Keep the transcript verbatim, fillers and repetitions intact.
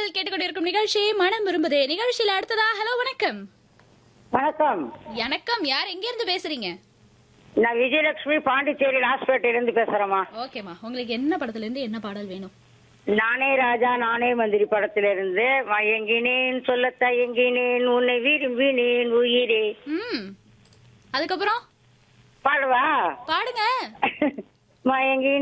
நேயர்கள் கேட்டுக்கொண்டிருக்கும் நிகழ்ச்சி மனம் விரும்புதே. நிகழ்ச்சியில அடுத்ததா ஹலோ வணக்கம். வணக்கம். வணக்கம். யார் எங்க இருந்து பேசுறீங்க? நான் விஜயலட்சுமி பாண்டிச்சேரி ஹாஸ்பிட்டல் இருந்து பேசுறேம்மா. ஓகேமா, உங்களுக்கு என்ன படத்துல இருந்து என்ன பாடல் வேணும்? நானே ராஜா நானே மந்திரி படத்துல இருந்து மயங்கினேன் சொல்ல தயங்கினேன் உன்னை விரும்பினேன் உயிரே. ம் அதுக்கப்புறம் பாடுவா பாடுங்க. மயங்கி